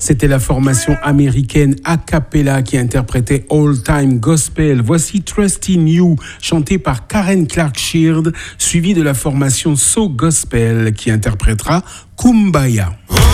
C'était la formation américaine A Cappella qui interprétait All Time Gospel. Voici Trust in You, chanté par Karen Clark Sheard, suivi de la formation So Gospel qui interprétera Kumbaya.